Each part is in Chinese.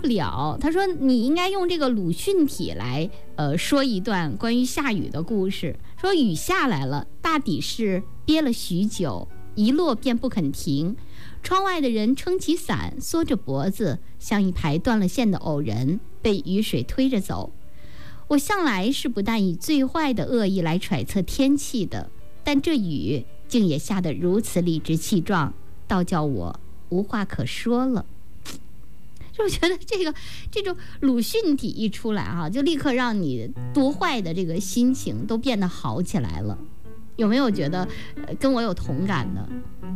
不了。他说你应该用这个鲁迅体来说一段关于下雨的故事。说雨下来了，大抵是憋了许久，一落便不肯停。窗外的人撑起伞，缩着脖子，像一排断了线的偶人，被雨水推着走。我向来是不但以最坏的恶意来揣测天气的，但这雨竟也下得如此理直气壮，倒叫我无话可说了。就我觉得这种鲁迅体一出来啊，就立刻让你多坏的这个心情都变得好起来了。有没有觉得跟我有同感的？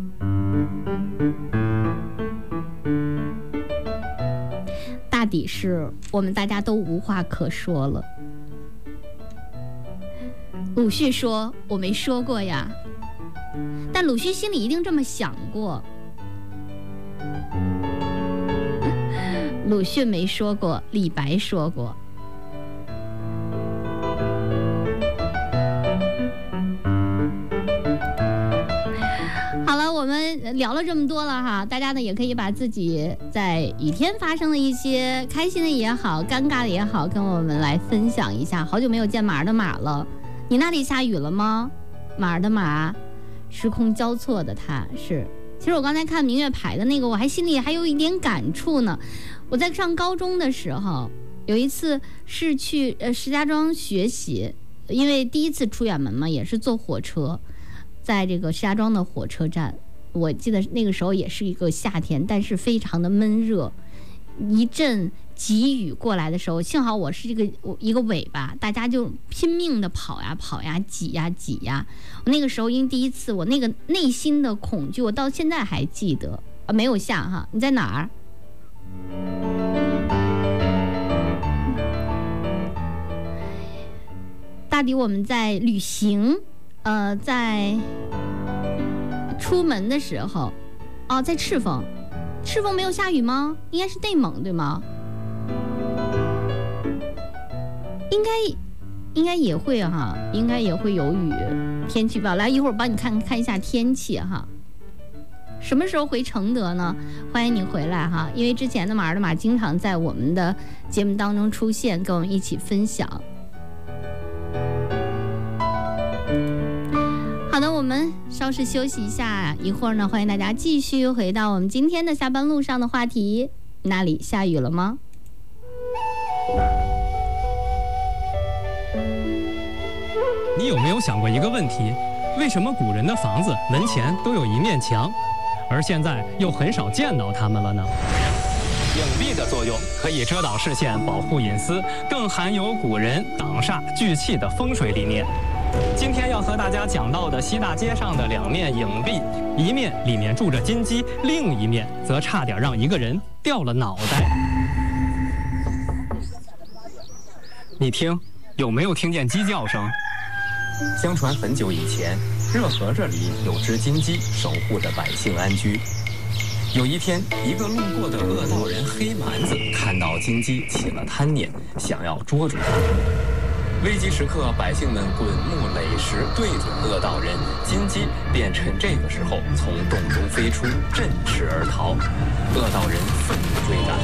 大抵是我们大家都无话可说了。鲁迅说我没说过呀，但鲁迅心里一定这么想过。鲁迅没说过，李白说过。好了，我们聊了这么多了哈，大家呢也可以把自己在雨天发生的一些开心的也好，尴尬的也好，跟我们来分享一下。好久没有见马儿的马了，你那里下雨了吗？马儿的马，时空交错的他是。其实我刚才看明月牌的那个，我还心里还有一点感触呢。我在上高中的时候，有一次是去石家庄学习，因为第一次出远门嘛，也是坐火车，在这个石家庄的火车站，我记得那个时候也是一个夏天，但是非常的闷热。一阵急雨过来的时候，幸好我是一个尾巴，大家就拼命的跑呀跑呀，挤呀挤呀。我那个时候因为第一次，我那个内心的恐惧，我到现在还记得。没有下哈，你在哪儿？大抵我们在旅行，在出门的时候，在赤峰。赤峰没有下雨吗？应该是内蒙对吗？应该也会哈，应该也会有雨。天气预报来，一会儿我帮你看一下天气哈。什么时候回承德呢？欢迎你回来哈，因为之前的马儿的马经常在我们的节目当中出现，跟我们一起分享。好的，我们稍事休息一下，一会儿呢，欢迎大家继续回到我们今天的下班路上的话题。那里下雨了吗？ 你有没有想过一个问题？为什么古人的房子门前都有一面墙，而现在又很少见到它们了呢？影壁的作用可以遮挡视线，保护隐私，更含有古人挡煞聚气的风水理念。今天要和大家讲到的西大街上的两面影壁，一面里面住着金鸡，另一面则差点让一个人掉了脑袋。你听，有没有听见鸡叫声？ 相传很久以前，热河这里有只金鸡守护着百姓安居。有一天，一个路过的恶道人黑蛮子看到金鸡起了贪念，想要捉住它。危急时刻，百姓们滚木垒石对准恶道人，金鸡便趁这个时候从洞中飞出，振翅而逃。恶道人奋力追赶，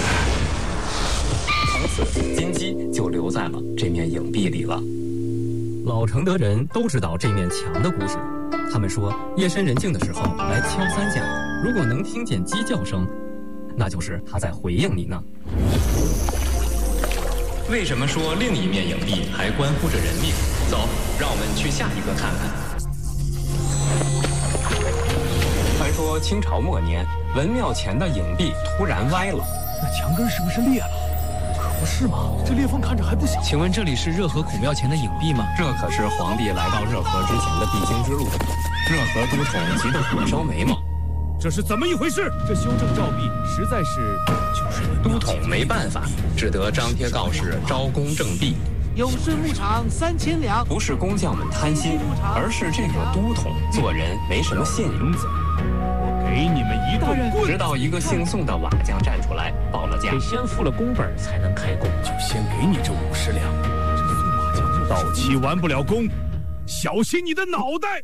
从此金鸡就留在了这面影壁里了。老承德人都知道这面墙的故事，他们说夜深人静的时候来敲3下，如果能听见鸡叫声，那就是他在回应你呢。为什么说另一面影壁还关乎着人命？走，让我们去下一个看看。传说清朝末年，文庙前的影壁突然歪了， 那墙根是不是裂了？可不是嘛，这裂缝看着还不小。 请问这里是热河孔庙前的影壁吗？ 这可是皇帝来到热河之前的必经之路。热河都统急得火烧眉毛。 这是怎么一回事？这修正照壁实在是就是都统没办法，只得张贴告示招工正壁。 永顺牧场3000两。 不是工匠们贪心，而是这个都统做人没什么信用。 我给你们一顿棍。 直到一个姓宋的瓦匠站出来报了价， 得先付了工本才能开工， 就先给你这50两。这宋瓦匠到期完不了工，小心你的脑袋！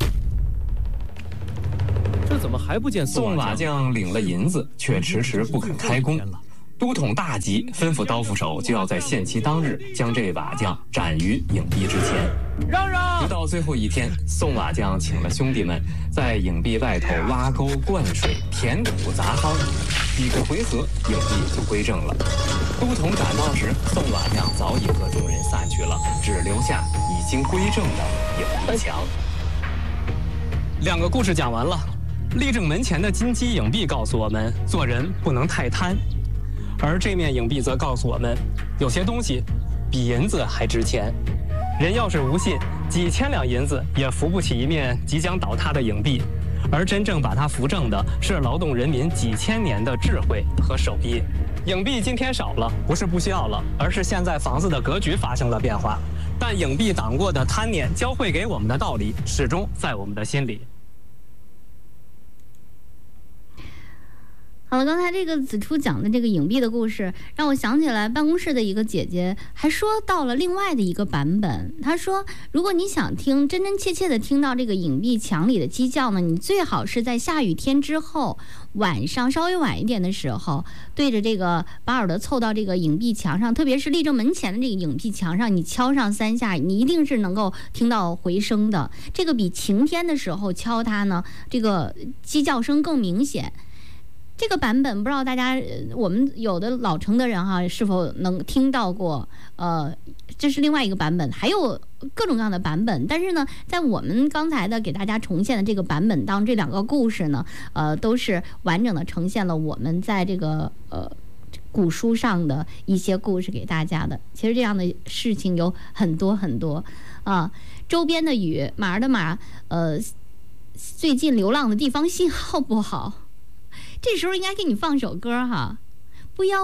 这怎么还不见宋瓦匠领了银子，却迟迟不肯开工。 都统大急，吩咐刀斧手就要在限期当日将这瓦匠斩于影壁之前。 让让！ 直到最后一天，宋瓦匠请了兄弟们在影壁外头挖沟、灌水、填土、砸夯，几个回合，影壁就归正了。都统赶到时，宋瓦匠早已和众人散去了，只留下已经归正的影壁墙。 2个故事讲完了。立正门前的金鸡影壁告诉我们，做人不能太贪。而这面影壁则告诉我们，有些东西比银子还值钱。人要是无信，几千两银子也扶不起一面即将倒塌的影壁。而真正把它扶正的，是劳动人民几千年的智慧和手艺。影壁今天少了，不是不需要了，而是现在房子的格局发生了变化。但影壁挡过的贪念，教会给我们的道理，始终在我们的心里。 好了，刚才这个子初讲的这个影壁的故事，让我想起来办公室的一个姐姐还说到了另外的一个版本。她说，如果你想听真真切切的听到这个影壁墙里的鸡叫呢，你最好是在下雨天之后，晚上稍微晚一点的时候，对着这个把耳朵凑到这个影壁墙上，特别是立正门前的这个影壁墙上，你敲上3下，你一定是能够听到回声的。这个比晴天的时候敲它呢，这个鸡叫声更明显。这个版本不知道大家，我们有的老城的人哈，是否能听到过？这是另外一个版本，还有各种各样的版本。但是呢，在我们刚才的给大家重现的这个版本当中，这2个故事呢，都是完整的呈现了我们在这个古书上的一些故事给大家的。其实这样的事情有很多很多啊。周边的雨，马儿的马，最近流浪的地方信号不好。这时候应该给你放首歌哈，不要